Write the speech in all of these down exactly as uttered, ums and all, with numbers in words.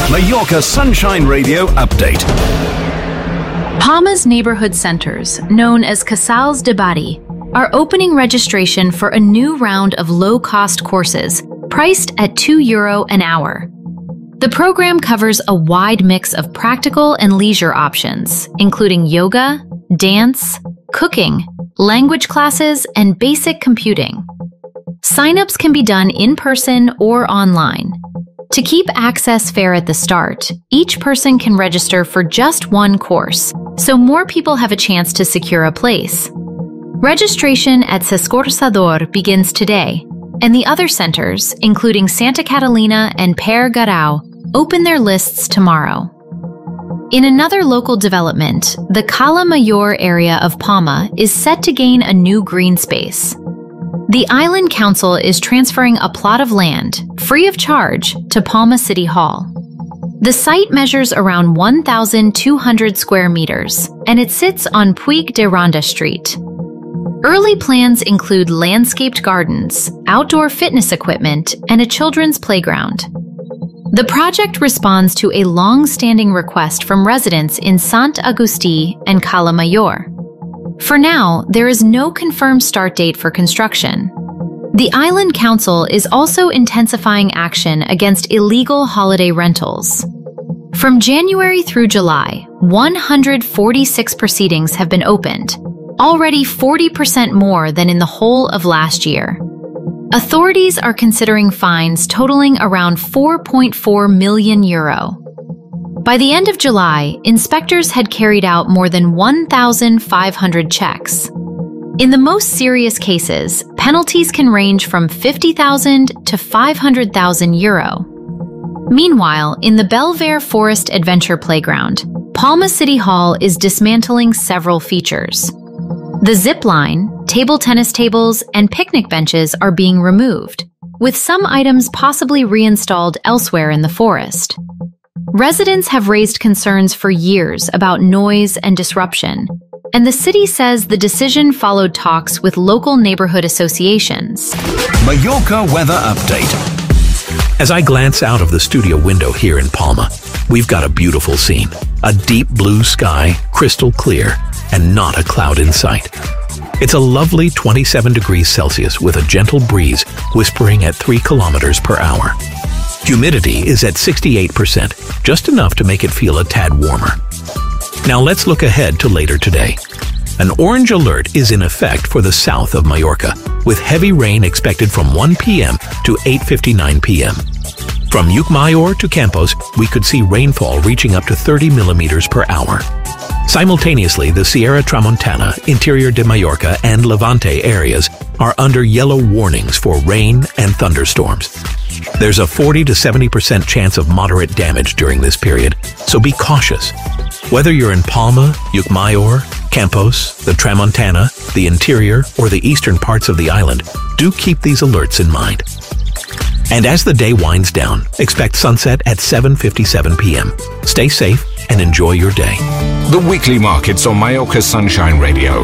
Mallorca Sunshine Radio update. Palma's neighborhood centers, known as Casals de Barri, are opening registration for a new round of low-cost courses priced at two euro an hour. The program covers a wide mix of practical and leisure options, including yoga, dance, cooking, language classes, and basic computing. Sign-ups can be done in person or online. To keep access fair at the start, each person can register for just one course, so more people have a chance to secure a place. Registration at S'Escorçador begins today, and the other centers, including Santa Catalina and Per Garau, open their lists tomorrow. In another local development, the Cala Mayor area of Palma is set to gain a new green space. The Island Council is transferring a plot of land, free of charge, to Palma City Hall. The site measures around one thousand two hundred square meters, and it sits on Puig de Ronda Street. Early plans include landscaped gardens, outdoor fitness equipment, and a children's playground. The project responds to a long-standing request from residents in Sant Agustí and Cala Mayor. For now, there is no confirmed start date for construction. The Island Council is also intensifying action against illegal holiday rentals. From January through July, one hundred forty-six proceedings have been opened, already forty percent more than in the whole of last year. Authorities are considering fines totaling around four point four million euro. By the end of July, inspectors had carried out more than one thousand five hundred checks. In the most serious cases, penalties can range from fifty thousand to five hundred thousand euro. Meanwhile, in the Belver Forest Adventure Playground, Palma City Hall is dismantling several features. The zip line, table tennis tables, and picnic benches are being removed, with some items possibly reinstalled elsewhere in the forest. Residents have raised concerns for years about noise and disruption, and the city says the decision followed talks with local neighborhood associations. Mallorca weather update. As I glance out of the studio window here in Palma, we've got a beautiful scene. A deep blue sky, crystal clear, and not a cloud in sight. It's a lovely twenty-seven degrees Celsius with a gentle breeze whispering at three kilometers per hour. Humidity is at sixty-eight percent, just enough to make it feel a tad warmer. Now let's look ahead to later today. An orange alert is in effect for the south of Mallorca, with heavy rain expected from one p m to eight fifty-nine p m From Llucmajor to Campos, we could see rainfall reaching up to thirty millimeters per hour. Simultaneously, the Sierra Tramontana, Interior de Mallorca, and Levante areas are under yellow warnings for rain and thunderstorms. There's a forty to seventy percent chance of moderate damage during this period, so be cautious. Whether you're in Palma, Llucmajor, Campos, the Tramontana, the interior, or the eastern parts of the island, do keep these alerts in mind. And as the day winds down, expect sunset at seven fifty-seven p m Stay safe and enjoy your day. The weekly markets on Mallorca Sunshine Radio.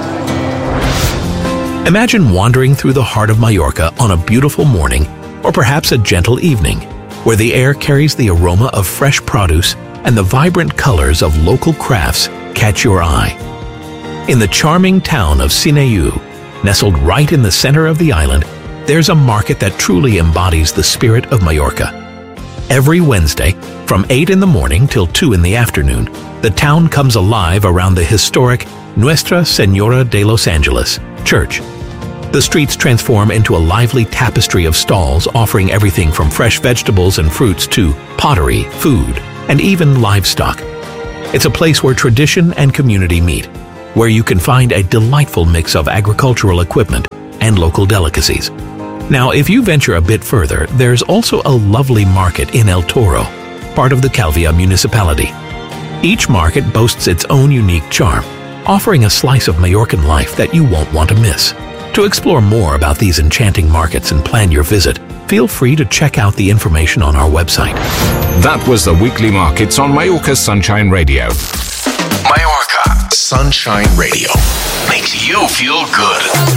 Imagine wandering through the heart of Mallorca on a beautiful morning, or perhaps a gentle evening, where the air carries the aroma of fresh produce and the vibrant colors of local crafts catch your eye. In the charming town of Sineu, nestled right in the center of the island, there's a market that truly embodies the spirit of Mallorca. Every Wednesday, from eight in the morning till two in the afternoon, the town comes alive around the historic Nuestra Señora de los Angeles church. The streets transform into a lively tapestry of stalls offering everything from fresh vegetables and fruits to pottery, food, and even livestock. It's a place where tradition and community meet, where you can find a delightful mix of agricultural equipment and local delicacies. Now, if you venture a bit further, there's also a lovely market in El Toro, part of the Calvia municipality. Each market boasts its own unique charm, offering a slice of Mallorcan life that you won't want to miss. To explore more about these enchanting markets and plan your visit, feel free to check out the information on our website. That was the weekly markets on Mallorca Sunshine Radio. Mallorca Sunshine Radio makes you feel good.